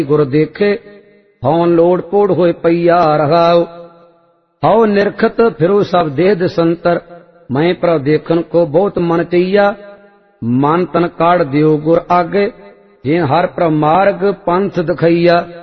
गुर देखे हौन लोड़ पोड़ होए पैया रहाओ। हौ निरखत फिरो सब देह दिसंतर, मैं प्रभ देखन को बहुत मन चैया। मन तन काढ़ दियो गुर आगे, जिन हर प्रभ मार्ग पंथ दिखैया।